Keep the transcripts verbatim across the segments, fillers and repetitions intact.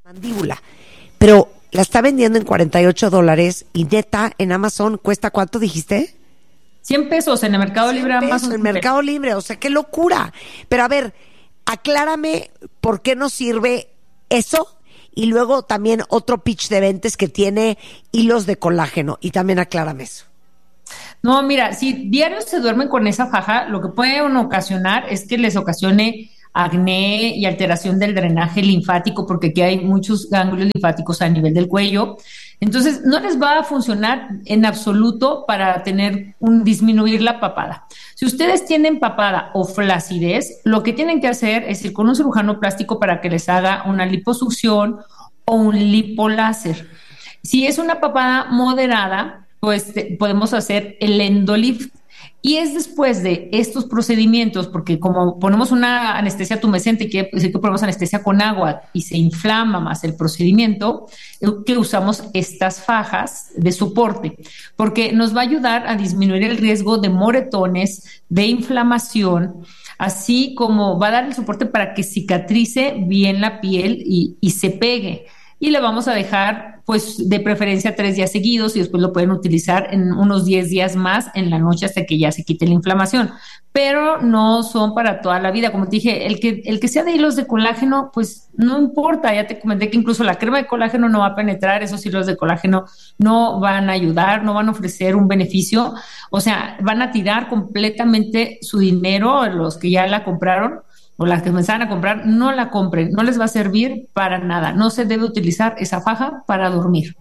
mandíbula, pero la está vendiendo en cuarenta y ocho dólares y neta en Amazon cuesta ¿cuánto dijiste? cien pesos en el Mercado Libre. Amazon. En el Mercado Libre, o sea, qué locura. Pero a ver, aclárame por qué no sirve eso y luego también otro pitch de ventas que tiene hilos de colágeno y también aclárame eso. No, mira, si diarios se duermen con esa faja, lo que puede ocasionar es que les ocasione acné y alteración del drenaje linfático, porque aquí hay muchos ganglios linfáticos a nivel del cuello. Entonces, no les va a funcionar en absoluto para tener un disminuir la papada. Si ustedes tienen papada o flacidez, lo que tienen que hacer es ir con un cirujano plástico para que les haga una liposucción o un lipoláser. Si es una papada moderada, pues te, podemos hacer el endolift. Y es después de estos procedimientos, porque como ponemos una anestesia tumescente, quiere decir que ponemos anestesia con agua y se inflama más el procedimiento, que usamos estas fajas de soporte, porque nos va a ayudar a disminuir el riesgo de moretones, de inflamación, así como va a dar el soporte para que cicatrice bien la piel y, y se pegue. Y le vamos a dejar, pues, de preferencia tres días seguidos y después lo pueden utilizar en unos diez días más en la noche hasta que ya se quite la inflamación. Pero no son para toda la vida. Como te dije, el que, el que sea de hilos de colágeno, pues no importa. Ya te comenté que incluso la crema de colágeno no va a penetrar, esos hilos de colágeno no van a ayudar, no van a ofrecer un beneficio. O sea, van a tirar completamente su dinero, los que ya la compraron, o las que empezaban a comprar, no la compren, no les va a servir para nada. No se debe utilizar esa faja para dormir.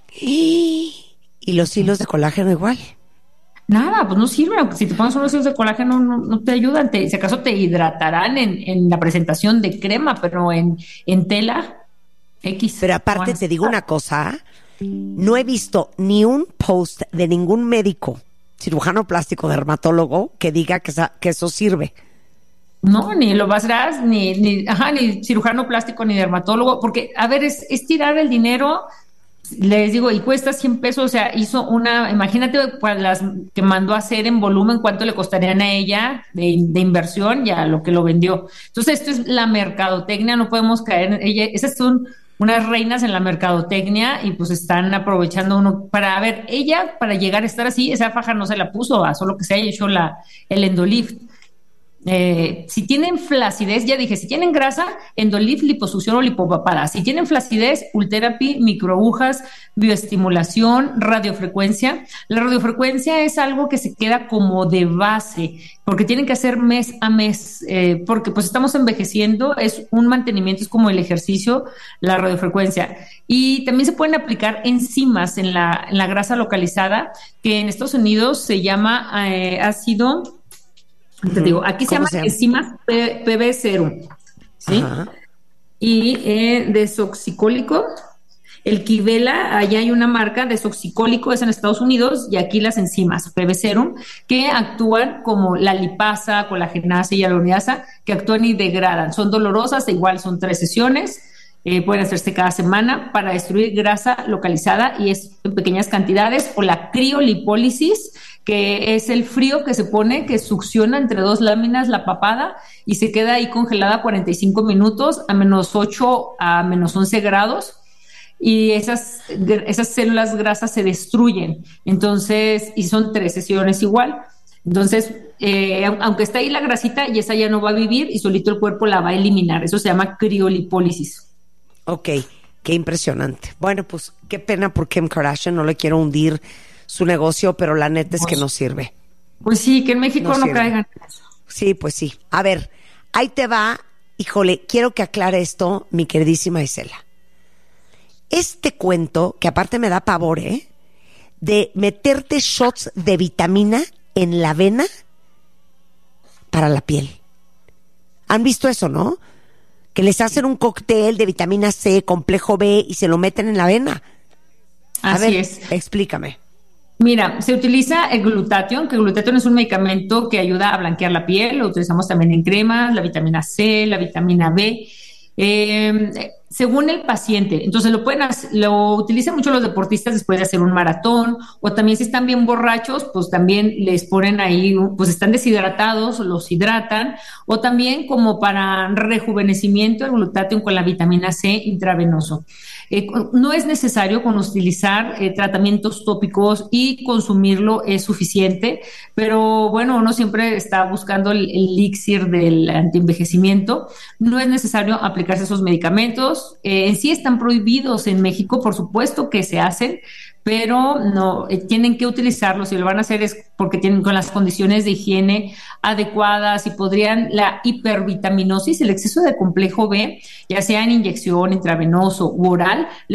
¿Y, y los hilos de colágeno igual? Nada, pues no sirven. Si te pones unos hilos de colágeno no, no te ayudan. Te, si acaso te hidratarán en, en la presentación de crema, pero en, en tela X. Pero aparte te digo una cosa, no he visto ni un post de ningún médico, cirujano plástico, dermatólogo, que diga que, esa, que eso sirve. No, ni lo vas a ni, ni, ajá, ni cirujano plástico, ni dermatólogo, porque, a ver, es, es tirar el dinero, les digo, y cuesta cien pesos, o sea, hizo una, imagínate para las que mandó a hacer en volumen, cuánto le costarían a ella de, de inversión y a lo que lo vendió. Entonces, esto es la mercadotecnia, no podemos caer en ella, esas son unas reinas en la mercadotecnia y pues están aprovechando uno para, a ver, ella para llegar a estar así, esa faja no se la puso, a solo que se haya hecho la, el endolift. Eh, si tienen flacidez, ya dije, si tienen grasa, endolift, liposucción o lipopapada. Si tienen flacidez, Ultherapy, microagujas, bioestimulación, radiofrecuencia. La radiofrecuencia es algo que se queda como de base, porque tienen que hacer mes a mes, eh, porque pues estamos envejeciendo, es un mantenimiento, es como el ejercicio, la radiofrecuencia. Y también se pueden aplicar enzimas en la, en la grasa localizada, que en Estados Unidos se llama eh, ácido. Te digo, aquí se llama enzimas P B cero, ¿sí? Ajá. Y eh, desoxicólico, el Quivela, allá hay una marca, desoxicólico es en Estados Unidos, y aquí las enzimas P B cero, que actúan como la lipasa, colagenasa y hialuronidasa, que actúan y degradan. Son dolorosas, igual son tres sesiones, eh, pueden hacerse cada semana para destruir grasa localizada y es en pequeñas cantidades, o la criolipólisis, que es el frío que se pone, que succiona entre dos láminas la papada y se queda ahí congelada cuarenta y cinco minutos a menos ocho a menos once grados y esas, esas células grasas se destruyen. Entonces, y son tres sesiones igual. Entonces, eh, aunque está ahí la grasita y esa ya no va a vivir y solito el cuerpo la va a eliminar. Eso se llama criolipólisis. Ok, qué impresionante. Bueno, pues qué pena por Kim Kardashian, no le quiero hundir su negocio, pero la neta es pues, que no sirve. Pues sí, que en México no, no caigan. Sí, pues sí. A ver, ahí te va. Híjole, quiero que aclare esto, mi queridísima Isela. Este cuento, que aparte me da pavor, ¿eh? De meterte shots de vitamina en la vena para la piel. ¿Han visto eso, no? Que les hacen un cóctel de vitamina C, complejo B y se lo meten en la vena. A Así ver, es. Explícame. Mira, se utiliza el glutatión, que el glutatión es un medicamento que ayuda a blanquear la piel, lo utilizamos también en cremas, la vitamina C, la vitamina B. Eh, según el paciente. Entonces lo pueden hacer, lo utilizan mucho los deportistas después de hacer un maratón, o también si están bien borrachos, pues también les ponen ahí, pues están deshidratados, los hidratan, o también como para rejuvenecimiento, el glutatión con la vitamina C intravenoso. Eh, no es necesario con utilizar eh, tratamientos tópicos y consumirlo es suficiente, pero bueno, uno siempre está buscando el, el elixir del antienvejecimiento. No es necesario aplicarse esos medicamentos. Eh, en sí están prohibidos en México, por supuesto que se hacen, pero no eh, tienen que utilizarlos. Si lo van a hacer es porque tienen con las condiciones de higiene adecuadas y podrían la hipervitaminosis, el exceso de complejo B, ya sea en inyección, intravenoso u oral,